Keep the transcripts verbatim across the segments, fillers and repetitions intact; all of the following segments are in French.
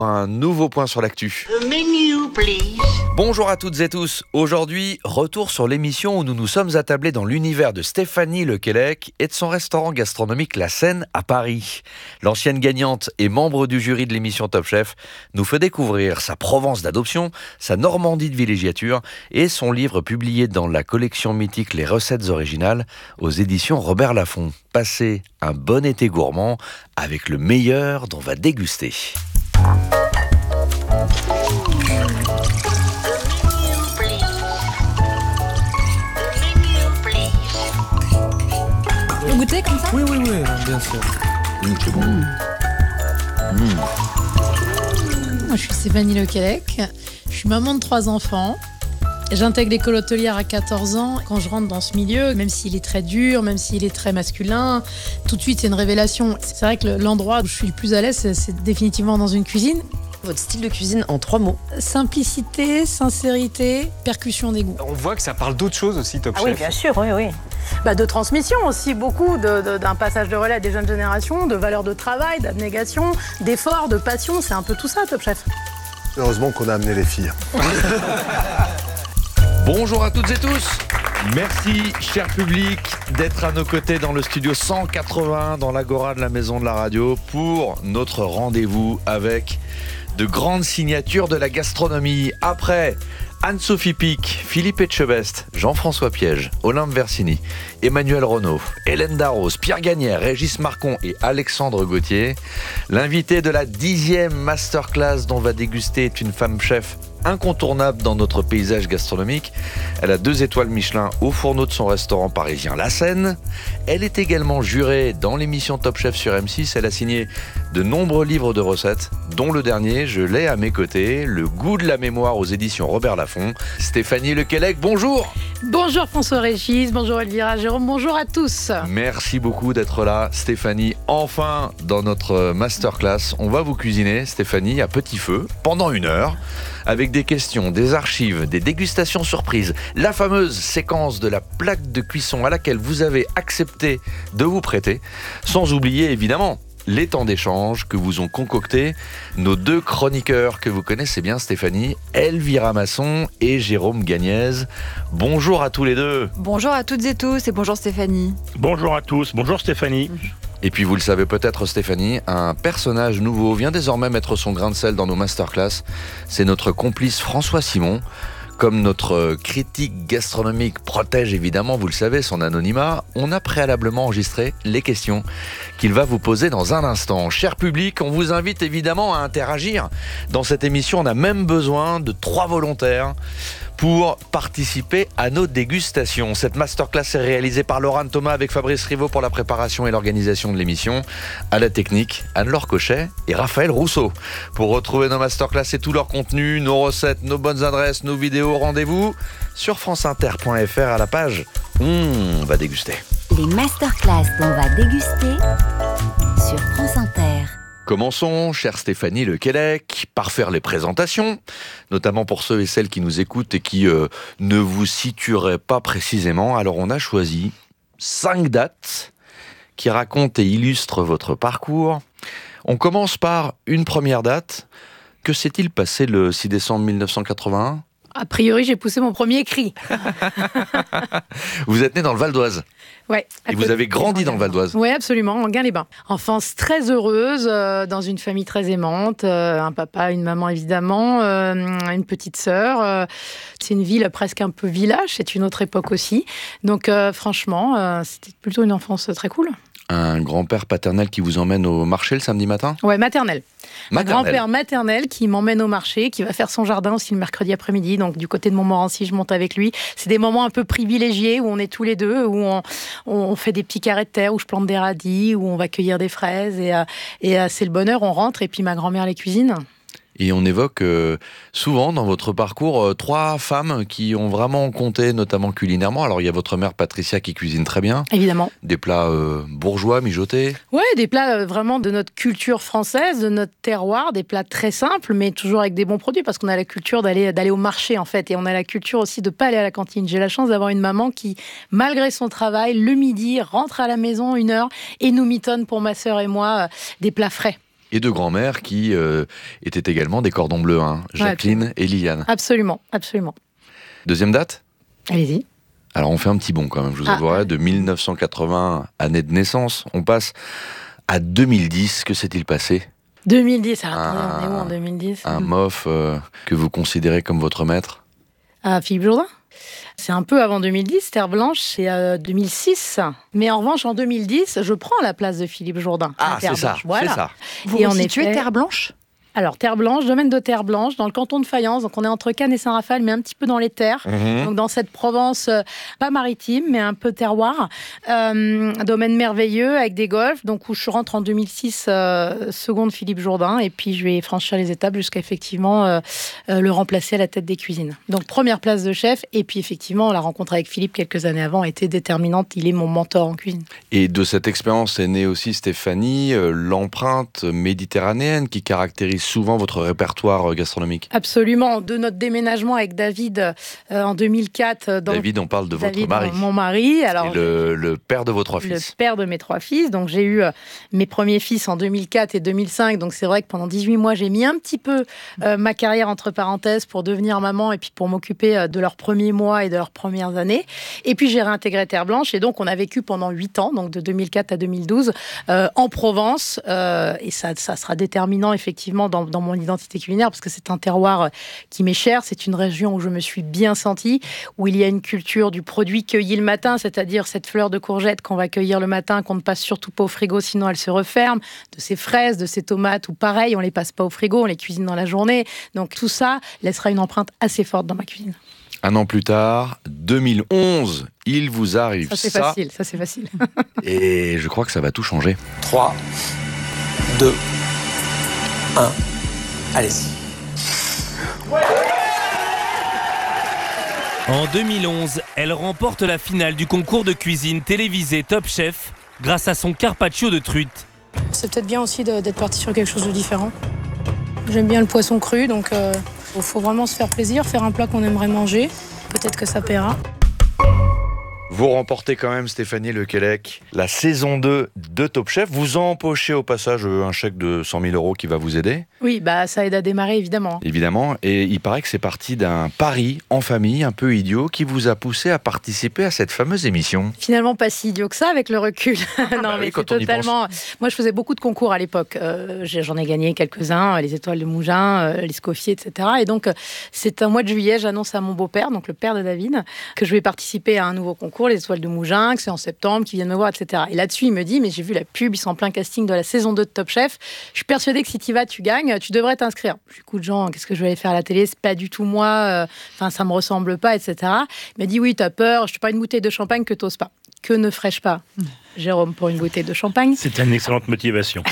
Un nouveau point sur l'actu. The menu, please. Bonjour à toutes et tous. Aujourd'hui, retour sur l'émission où nous nous sommes attablés dans l'univers de Stéphanie Lequelec et de son restaurant gastronomique La Seine à Paris. L'ancienne gagnante et membre du jury de l'émission Top Chef nous fait découvrir sa Provence d'adoption, sa Normandie de villégiature et son livre publié dans la collection mythique Les recettes originales aux éditions Robert Laffont. Passez un bon été gourmand avec le meilleur dont va déguster. Vous goûtez comme ça ? Oui, oui, oui, bien sûr. Mmh, c'est bon. Mmh. Moi, je suis Stéphanie Lequelec. Je suis maman de trois enfants. J'intègre l'école hôtelière à quatorze ans. Quand je rentre dans ce milieu, même s'il est très dur, même s'il est très masculin, tout de suite, c'est une révélation. C'est vrai que l'endroit où je suis le plus à l'aise, c'est, c'est définitivement dans une cuisine. Votre style de cuisine en trois mots. Simplicité, sincérité, percussion des goûts. On voit que ça parle d'autres choses aussi, Top Ah Chef. oui, bien sûr, oui, oui. Bah, de transmission aussi, beaucoup de, de, d'un passage de relais à des jeunes générations, de valeurs de travail, d'abnégation, d'effort, de passion. C'est un peu tout ça, Top Chef. Heureusement qu'on a amené les filles. Bonjour à toutes et tous. Merci, cher public, d'être à nos côtés dans le studio cent quatre-vingts dans l'Agora de la Maison de la Radio pour notre rendez-vous avec de grandes signatures de la gastronomie. Après Anne-Sophie Pic, Philippe Etchebest, Jean-François Piège, Olympe Versini, Emmanuel Renaud, Hélène Darroze, Pierre Gagnère, Régis Marcon et Alexandre Gauthier, l'invité de la dixième masterclass dont va déguster est une femme chef incontournable dans notre paysage gastronomique. Elle a deux étoiles Michelin au fourneau de son restaurant parisien La Seine. Elle est également jurée dans l'émission Top Chef sur M six. Elle a signé de nombreux livres de recettes, dont le dernier, je l'ai à mes côtés, Le goût de la mémoire aux éditions Robert Laffont. Stéphanie Lequelec, bonjour. Bonjour François-Régis, bonjour Elvira, Jérôme, bonjour à tous. Merci beaucoup d'être là, Stéphanie. Enfin, dans notre masterclass, on va vous cuisiner, Stéphanie, à petit feu, pendant une heure, avec des questions, des archives, des dégustations surprises, la fameuse séquence de la plaque de cuisson à laquelle vous avez accepté de vous prêter, sans oublier évidemment les temps d'échange que vous ont concoctés nos deux chroniqueurs que vous connaissez bien, Stéphanie, Elvira Masson et Jérôme Gagnez. Bonjour à tous les deux. Bonjour à toutes et tous et bonjour Stéphanie. Bonjour à tous, bonjour Stéphanie. Et puis vous le savez peut-être, Stéphanie, un personnage nouveau vient désormais mettre son grain de sel dans nos masterclass. C'est notre complice François Simon. Comme notre critique gastronomique protège évidemment, vous le savez, son anonymat, on a préalablement enregistré les questions qu'il va vous poser dans un instant. Cher public, on vous invite évidemment à interagir. Dans cette émission, on a même besoin de trois volontaires pour participer à nos dégustations. Cette masterclass est réalisée par Laurent Thomas avec Fabrice Rivaud pour la préparation et l'organisation de l'émission. À la technique, Anne-Laure Cochet et Raphaël Rousseau. Pour retrouver nos masterclass et tout leur contenu, nos recettes, nos bonnes adresses, nos vidéos, rendez-vous sur franceinter point f r à la page On va déguster. Les masterclass qu'on va déguster sur France Inter. Commençons, chère Stéphanie Lequelec, par faire les présentations, notamment pour ceux et celles qui nous écoutent et qui euh, ne vous situeraient pas précisément. Alors on a choisi cinq dates qui racontent et illustrent votre parcours. On commence par une première date. Que s'est-il passé le six décembre mille neuf cent quatre-vingt-un ? A priori, j'ai poussé mon premier cri. Vous êtes né dans le Val d'Oise. Ouais. Et vous avez grandi dans le Val d'Oise. Oui, absolument, en Gain-les-Bains. Enfance très heureuse, euh, dans une famille très aimante, euh, un papa, une maman évidemment, euh, une petite sœur. Euh, c'est une ville presque un peu village, c'est une autre époque aussi. Donc euh, franchement, euh, c'était plutôt une enfance très cool. Un grand-père paternel qui vous emmène au marché le samedi matin ? Ouais, maternel. Maternel. Un grand-père maternel qui m'emmène au marché, qui va faire son jardin aussi le mercredi après-midi. Donc du côté de Montmorency, je monte avec lui. C'est des moments un peu privilégiés où on est tous les deux, où on, on fait des petits carrés de terre, où je plante des radis, où on va cueillir des fraises. Et, et c'est le bonheur, on rentre et puis ma grand-mère les cuisine. Et on évoque euh, souvent dans votre parcours euh, trois femmes qui ont vraiment compté, notamment culinairement. Alors il y a votre mère Patricia qui cuisine très bien. Évidemment. Des plats euh, bourgeois, mijotés. Ouais, des plats euh, vraiment de notre culture française, de notre terroir, des plats très simples, mais toujours avec des bons produits, parce qu'on a la culture d'aller, d'aller au marché en fait, et on a la culture aussi de pas aller à la cantine. J'ai la chance d'avoir une maman qui, malgré son travail, le midi, rentre à la maison une heure et nous mitonne pour ma sœur et moi euh, des plats frais. et de grand-mères qui euh, étaient également des cordons bleus, hein, Jacqueline ouais, et Liliane. Absolument, absolument. Deuxième date ? Allez-y. Alors on fait un petit bond quand même, je vous Ah. avouerai, de mille neuf cent quatre-vingts, année de naissance, on passe à deux mille dix. Que s'est-il passé ? deux mille dix, alors attendez, Un- on est où en deux mille dix? Un M O F euh, que vous considérez comme votre maître ? Ah, Philippe Jourdain. C'est un peu avant deux mille dix, Terre Blanche, c'est euh, deux mille six. Mais en revanche, en deux mille dix, je prends la place de Philippe Jourdain. à Ah, Terre c'est ça, Blanche. Voilà. c'est ça. Vous Et en situez effet- Terre Blanche? Alors, Terre Blanche, domaine de Terre Blanche, dans le canton de Fayence. Donc, on est entre Cannes et Saint-Raphaël, mais un petit peu dans les terres. Mhm. Donc, dans cette Provence, euh, pas maritime, mais un peu terroir. Euh, un domaine merveilleux avec des golfs. Donc, où je rentre en deux mille six, euh, seconde Philippe Jourdain. Et puis, je vais franchir les étapes jusqu'à effectivement euh, euh, le remplacer à la tête des cuisines. Donc, première place de chef. Et puis, effectivement, la rencontre avec Philippe quelques années avant était déterminante. Il est mon mentor en cuisine. Et de cette expérience est née aussi, Stéphanie, euh, l'empreinte méditerranéenne qui caractérise souvent votre répertoire euh, gastronomique. Absolument. De notre déménagement avec David euh, en deux mille quatre. euh, Dans David, on parle de votre David, mari. mon mari. Alors, Et le, le père de vos trois le fils. père de mes trois fils. Donc, j'ai eu euh, mes premiers fils en deux mille quatre et deux mille cinq. Donc, c'est vrai que pendant dix-huit mois, j'ai mis un petit peu euh, ma carrière entre parenthèses pour devenir maman et puis pour m'occuper euh, de leurs premiers mois et de leurs premières années. Et puis, j'ai réintégré Terre Blanche. Et donc, on a vécu pendant huit ans, donc de deux mille quatre à deux mille douze, euh, en Provence. Euh, et ça, ça sera déterminant, effectivement, dans, dans mon identité culinaire parce que c'est un terroir euh, qui m'est cher. C'est une région où je me suis bien sentie, où il y a une culture du produit cueilli le matin, c'est-à-dire cette fleur de courgette qu'on va cueillir le matin, qu'on ne passe surtout pas au frigo, sinon elle se referme, de ces fraises, de ces tomates, ou pareil, on les passe pas au frigo, on les cuisine dans la journée. Donc tout ça laissera une empreinte assez forte dans ma cuisine. Un an plus tard, deux mille onze, il vous arrive Ça, c'est facile, ça, c'est facile. Et je crois que ça va tout changer. trois, deux, un, allez-y. En deux mille onze, elle remporte la finale du concours de cuisine télévisé Top Chef grâce à son carpaccio de truite. C'est peut-être bien aussi de- d'être parti sur quelque chose de différent. J'aime bien le poisson cru, donc il euh, faut vraiment se faire plaisir, faire un plat qu'on aimerait manger. Peut-être que ça paiera. Vous remportez quand même, Stéphanie Lequelec, la saison deux de Top Chef. Vous empochez au passage un chèque de cent mille euros qui va vous aider, Oui, bah ça aide à démarrer, évidemment. évidemment. Et il paraît que c'est parti d'un pari en famille un peu idiot qui vous a poussé à participer à cette fameuse émission. Finalement, pas si idiot que ça avec le recul. non, bah mais oui, quand c'est on y totalement. Moi, je faisais beaucoup de concours à l'époque. Euh, j'ai- J'en ai gagné quelques-uns, les Étoiles de Mougins, euh, les Scoffier, et cetera. Et donc, euh, c'est un mois de juillet, j'annonce à mon beau-père, donc le père de David, que je vais participer à un nouveau concours, les Étoiles de Mougins, que c'est en septembre, qu'ils viennent me voir, et cetera. Et là-dessus, il me dit, mais j'ai vu la pub, ils sont en plein casting de la saison deux de Top Chef. Je suis persuadée que si tu vas, tu gagnes, tu devrais t'inscrire. Du coup, de gens, qu'est-ce que je vais aller faire à la télé? C'est pas du tout moi. Enfin, ça me ressemble pas, et cetera. Il m'a dit, oui, t'as peur. Je te parle une bouteille de champagne que t'oses pas. Que ne ferais-je pas, Jérôme, pour une bouteille de champagne? C'est une excellente motivation.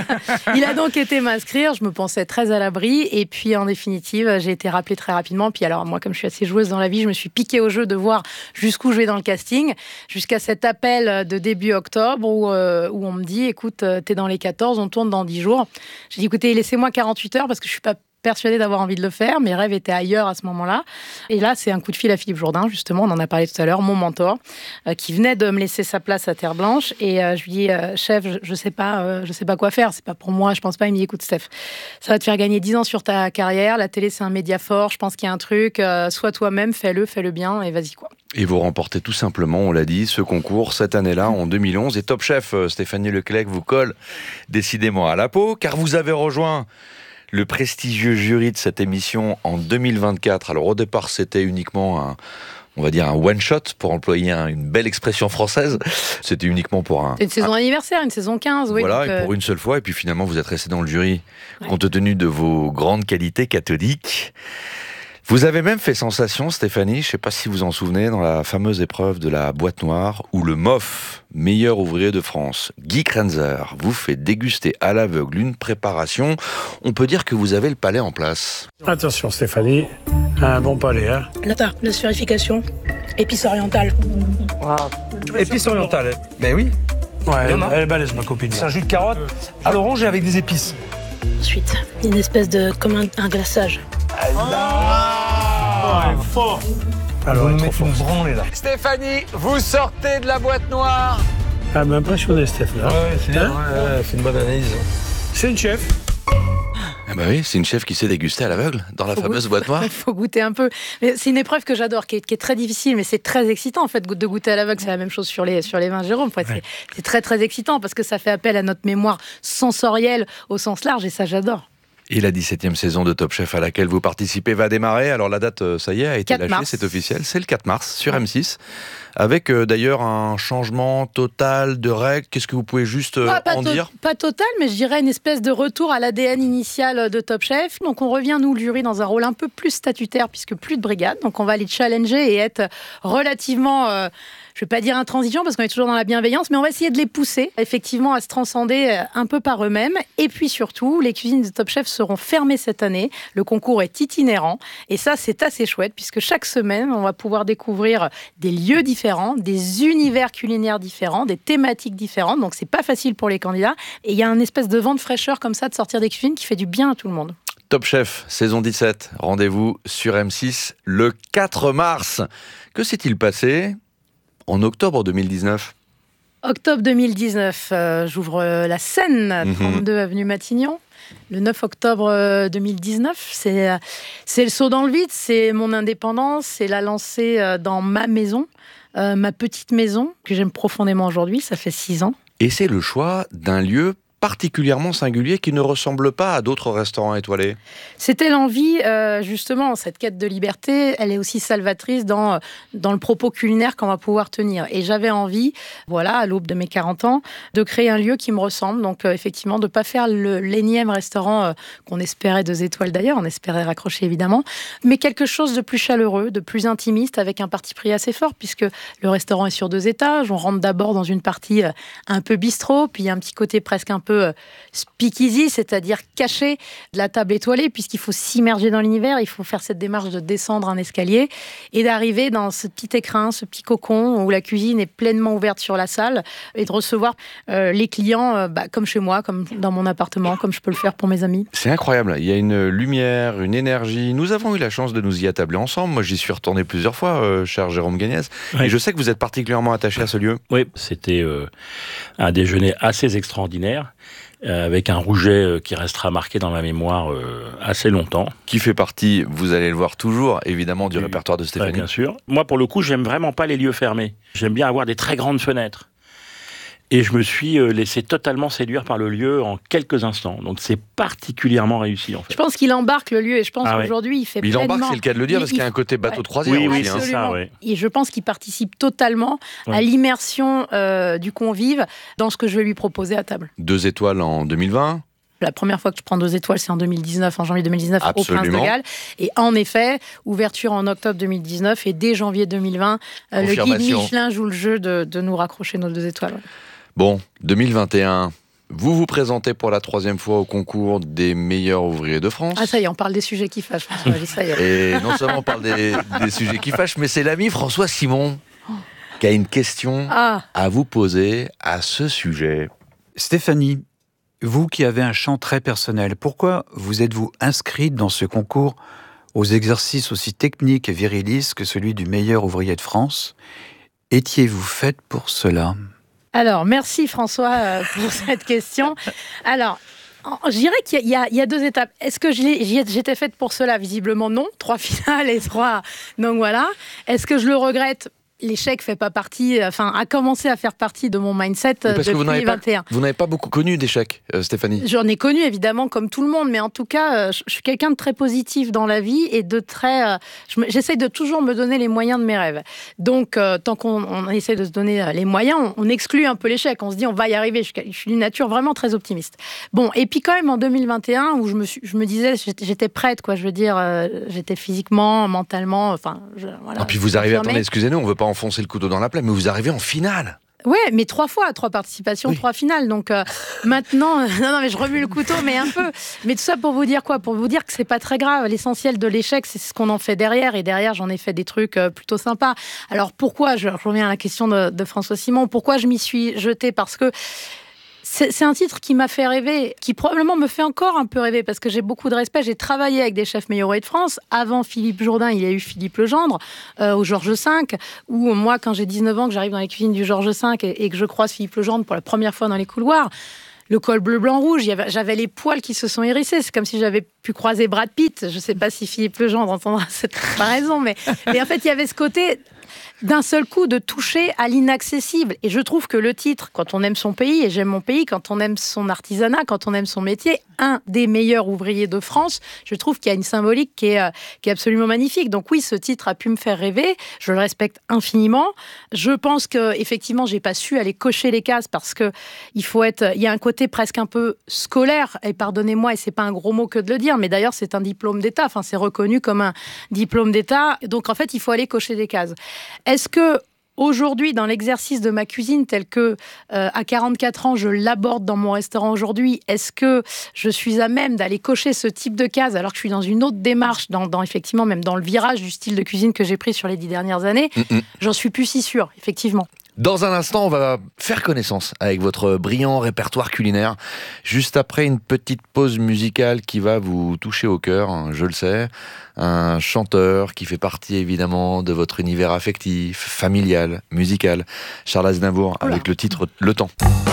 Il a donc été m'inscrire, je me pensais très à l'abri, et puis en définitive, j'ai été rappelée très rapidement. Puis alors, moi, comme je suis assez joueuse dans la vie, je me suis piquée au jeu de voir jusqu'où je vais dans le casting, jusqu'à cet appel de début octobre où, euh, où on me dit, écoute, t'es dans les quatorze, on tourne dans dix jours. J'ai dit, écoutez, laissez-moi quarante-huit heures parce que je suis pas persuadée d'avoir envie de le faire. Mes rêves étaient ailleurs à ce moment-là. Et là, c'est un coup de fil à Philippe Jourdain, justement, on en a parlé tout à l'heure, mon mentor, euh, qui venait de me laisser sa place à Terre Blanche. Et euh, je lui dis, euh, chef, je, je sais pas, euh, je sais pas quoi faire. C'est pas pour moi, je pense pas. Il me dit, écoute, Steph, ça va te faire gagner dix ans sur ta carrière. La télé, c'est un média fort. Je pense qu'il y a un truc. Euh, sois toi-même, fais-le, fais-le bien et vas-y, quoi. Et vous remportez tout simplement, on l'a dit, ce concours cette année-là, en deux mille onze. Et Top Chef, euh, Stéphanie Lequelec vous colle décidément à la peau, car vous avez rejoint le prestigieux jury de cette émission en deux mille vingt-quatre. Alors au départ, c'était uniquement un, on va dire un one-shot, pour employer un, une belle expression française. C'était uniquement pour un... C'est une saison un, anniversaire, une saison quinze, oui. voilà, donc, et euh, pour une seule fois. Et puis finalement, vous êtes resté dans le jury, Ouais. compte tenu de vos grandes qualités catholiques. Vous avez même fait sensation, Stéphanie, je ne sais pas si vous en souvenez, dans la fameuse épreuve de la boîte noire, où le M O F, meilleur ouvrier de France, Guy Krenzer, vous fait déguster à l'aveugle une préparation. On peut dire que vous avez le palais en place. Attention Stéphanie, un bon palais, hein. Là, t'as la sphérification, épice orientale. Épices orientales. Ben oui. Ouais, elle, Non, non. elle est balèze ma copine. C'est un jus de carotte à l'orange et avec des épices. Ensuite, une espèce de. comme un, un glaçage. Alors, Vous elle nous est mettez trop une forte. branlée là. Stéphanie, vous sortez de la boîte noire. Elle m'a impressionné Steph là. Ouais, c'est Hein ouais, c'est une bonne analyse. C'est une chef. Ah bah oui, c'est une chef qui sait déguster à l'aveugle dans la Faut fameuse goûter. boîte noire. Il faut goûter un peu. Mais c'est une épreuve que j'adore, qui est, qui est très difficile, mais c'est très excitant en fait de goûter à l'aveugle. C'est la même chose sur les, sur les vins Jérôme. En fait, Ouais. c'est, c'est très très excitant parce que ça fait appel à notre mémoire sensorielle au sens large et ça j'adore. Et la dix-septième saison de Top Chef à laquelle vous participez va démarrer. Alors la date, euh, ça y est, a été quatre lâchée, mars. c'est officiel. C'est le quatre mars sur M six. Avec euh, d'ailleurs un changement total de règles. Qu'est-ce que vous pouvez juste euh, Pas, pas en to- dire? pas total, mais je dirais une espèce de retour à l'A D N initial de Top Chef. Donc on revient, nous, le jury, dans un rôle un peu plus statutaire, puisque plus de brigade. Donc on va les challenger et être relativement, euh, je ne vais pas dire intransigeants, parce qu'on est toujours dans la bienveillance, mais on va essayer de les pousser, effectivement, à se transcender euh, un peu par eux-mêmes. Et puis surtout, les cuisines de Top Chef seront fermées cette année. Le concours est itinérant. Et ça, c'est assez chouette, puisque chaque semaine, on va pouvoir découvrir des lieux différents, des univers culinaires différents, des thématiques différentes. Donc, c'est pas facile pour les candidats. Et il y a un espèce de vent de fraîcheur comme ça de sortir des cuisines qui fait du bien à tout le monde. Top Chef, saison dix-sept. Rendez-vous sur M six le quatre mars. Que s'est-il passé en octobre deux mille dix-neuf? Octobre deux mille dix-neuf, euh, j'ouvre euh, la scène, Mhm. trente-deux avenue Matignon. Le neuf octobre euh, deux mille dix-neuf, c'est, euh, c'est le saut dans le vide, c'est mon indépendance, c'est la lancée euh, dans ma maison, euh, ma petite maison, que j'aime profondément aujourd'hui, ça fait six ans. Et c'est le choix d'un lieu particulièrement singulier qui ne ressemble pas à d'autres restaurants étoilés. C'était l'envie, euh, justement, cette quête de liberté, elle est aussi salvatrice dans, dans le propos culinaire qu'on va pouvoir tenir. Et j'avais envie, voilà, à l'aube de mes quarante ans, de créer un lieu qui me ressemble. Donc, euh, effectivement, de ne pas faire le, l'énième restaurant euh, qu'on espérait deux étoiles d'ailleurs, on espérait raccrocher évidemment, mais quelque chose de plus chaleureux, de plus intimiste, avec un parti pris assez fort, puisque le restaurant est sur deux étages. On rentre d'abord dans une partie euh, un peu bistrot, puis il y a un petit côté presque un peu euh, speakeasy, c'est-à-dire caché de la table étoilée, puisqu'il faut s'immerger dans l'univers, il faut faire cette démarche de descendre un escalier et d'arriver dans ce petit écrin, ce petit cocon où la cuisine est pleinement ouverte sur la salle et de recevoir euh, les clients euh, bah, comme chez moi, comme dans mon appartement, comme je peux le faire pour mes amis. C'est incroyable, il y a une lumière, une énergie. Nous avons eu la chance de nous y attabler ensemble. Moi, j'y suis retourné plusieurs fois, euh, cher Jérôme Gagnès. Ouais. Et je sais que vous êtes particulièrement attaché à ce lieu. Oui, c'était euh, un déjeuner assez extraordinaire, euh, avec un rouget euh, qui restera marqué dans ma mémoire euh, assez longtemps. Qui fait partie, vous allez le voir toujours, évidemment, du Oui. répertoire de Ouais, Stéphanie. bien sûr. Moi, pour le coup, j'aime vraiment pas les lieux fermés. J'aime bien avoir des très grandes fenêtres. Et je me suis euh, laissé totalement séduire par le lieu en quelques instants. Donc c'est particulièrement réussi en fait. Je pense qu'il embarque le lieu et je pense Ah ouais. qu'aujourd'hui il fait Mais il pleinement... embarque, c'est le cas de le dire, Il- parce qu'il y a il- un côté bateau ouais. de croisière Oui, oui, aussi. hein. c'est ça, oui. Et je pense qu'il participe totalement à Ouais. l'immersion euh, du convive dans ce que je vais lui proposer à table. Deux étoiles en deux mille vingt. La première fois que je prends deux étoiles, c'est en deux mille dix-neuf, en janvier deux mille dix-neuf, au Prince de Absolument. Galles. Et en effet, ouverture en octobre deux mille dix-neuf et dès janvier deux mille vingt, euh, le guide Confirmation. Michelin joue le jeu de, de nous raccrocher nos deux étoiles. Ouais. Bon, deux mille vingt et un, vous vous présentez pour la troisième fois au concours des meilleurs ouvriers de France. Ah ça y est, on parle des sujets qui fâchent. François. Ça y est. Et non seulement on parle des, des sujets qui fâchent, mais c'est l'ami François Simon qui a une question Ah, à vous poser à ce sujet. Stéphanie, vous qui avez un champ très personnel, pourquoi vous êtes-vous inscrite dans ce concours aux exercices aussi techniques et virilistes que celui du meilleur ouvrier de France? Étiez-vous faite pour cela? alors merci François euh, pour cette question. Alors, en- je dirais qu'il y a, il y a- il y a deux étapes. Est-ce que je l'ai- j'y ai- j'étais faite pour cela? Visiblement non. Trois finales et trois. Donc voilà. Est-ce que je le regrette? L'échec fait pas partie, enfin, a commencé à faire partie de mon mindset euh, Parce que vous n'avez depuis pas, vingt et un. vous n'avez pas beaucoup connu d'échecs, euh, Stéphanie. J'en ai connu évidemment comme tout le monde, mais en tout cas, euh, je je suis quelqu'un de très positif dans la vie et de très. euh, je me- J'essaye de toujours me donner les moyens de mes rêves. Donc, euh, tant qu'on on essaie de se donner euh, les moyens, on, on exclut un peu l'échec. On se dit, on va y arriver. Je, suis- je suis d'une nature vraiment très optimiste. Bon, et puis quand même en deux mille vingt et un, où je me, suis, je me disais, j'étais j'étais prête, quoi. Je veux dire, euh, j'étais physiquement, mentalement, enfin, je- voilà. Et puis vous arrivez, confirmée. attendez, excusez-nous, on ne veut pas enfoncer le couteau dans la plaie, mais vous arrivez en finale. Ouais, mais trois fois, trois participations, Oui. trois finales. Donc euh, maintenant, euh, non, non, mais je remue le couteau, mais un peu. Mais tout ça pour vous dire quoi? Pour vous dire que c'est pas très grave. L'essentiel de l'échec, c'est ce qu'on en fait derrière. Et derrière, j'en ai fait des trucs euh, plutôt sympas. Alors pourquoi? Je, je reviens à la question de, de François Simon. Pourquoi je m'y suis jetée? Parce que c'est c'est un titre qui m'a fait rêver, qui probablement me fait encore un peu rêver, parce que j'ai beaucoup de respect. J'ai travaillé avec des chefs meilleurs ouvriers de France. Avant Philippe Jourdain, il y a eu Philippe Legendre, euh, au Georges cinq, où moi, quand j'ai dix-neuf ans, que j'arrive dans les cuisines du Georges cinq et, et que je croise Philippe Legendre pour la première fois dans les couloirs, le col bleu, blanc, rouge. Y avait, j'avais les poils qui se sont hérissés. C'est comme si j'avais pu croiser Brad Pitt. Je ne sais pas si Philippe Legendre entendra cette comparaison, mais, mais en fait, il y avait ce côté d'un seul coup de toucher à l'inaccessible. Et je trouve que le titre, quand on aime son pays, et j'aime mon pays, quand on aime son artisanat, quand on aime son métier, un des meilleurs ouvriers de France, je trouve qu'il y a une symbolique qui est, euh, qui est absolument magnifique. Donc oui, ce titre a pu me faire rêver, je le respecte infiniment. Je pense qu'effectivement, je n'ai pas su aller cocher les cases parce que il faut être, il y a un côté presque un peu scolaire, et pardonnez-moi, et c'est pas un gros mot que de le dire, mais d'ailleurs c'est un diplôme d'État, enfin c'est reconnu comme un diplôme d'État, donc en fait il faut aller cocher des cases. Est-ce que aujourd'hui, dans l'exercice de ma cuisine, tel que euh, à quarante-quatre ans, je l'aborde dans mon restaurant aujourd'hui, est-ce que je suis à même d'aller cocher ce type de case alors que je suis dans une autre démarche, dans, dans effectivement même dans le virage du style de cuisine que j'ai pris sur les dix dernières années? Mm-mm. J'en suis plus si sûre, effectivement. Dans un instant, on va faire connaissance avec votre brillant répertoire culinaire. Juste après une petite pause musicale qui va vous toucher au cœur, je le sais. Un chanteur qui fait partie évidemment de votre univers affectif, familial, musical. Charles Aznavour avec le titre Le Temps.